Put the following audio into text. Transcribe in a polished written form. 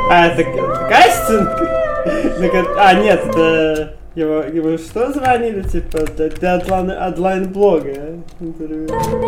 А, это кастинг? А, нет, это... Его что звонили, типа, дедлайн блога? Интервью.